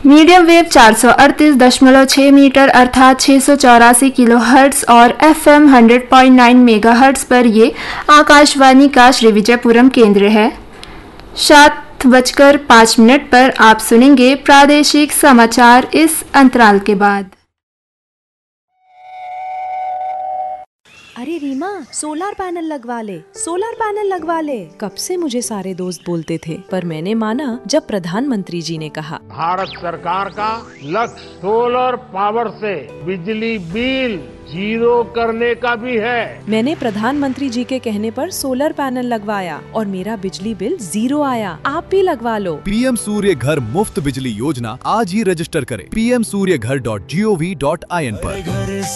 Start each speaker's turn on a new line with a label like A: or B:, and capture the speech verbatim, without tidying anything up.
A: Medium wave चार सौ अड़तीस दशमलव छह मीटर अर्थात छह सौ चौरासी किलो हर्ट्ज और F am hundred point nine mega hertz पर ये आकाशवाणी का श्री विजयपुरम केंद्र है। सात बजकर पाँच मिनट पर आप सुनेंगे प्रादेशिक समाचार इस अंतराल के बाद।
B: अरे रीमा, सोलर पैनल लगवा ले, सोलर पैनल लगवा ले। कब से मुझे सारे दोस्त बोलते थे, पर मैंने माना जब प्रधानमंत्री जी ने कहा।
C: भारत सरकार का लक्ष्य सोलर पावर से बिजली बिल जीरो करने का भी है।
B: मैंने प्रधानमंत्री जी के कहने पर सोलर पैनल लगवाया और मेरा बिजली बिल जीरो आया। आप भी लगवा लो।
D: पीएम सूर्य घर मुफ्त बिजली योजना आज ही रजिस्टर करें पी एम सूर्य घर dot G O V dot I N पर।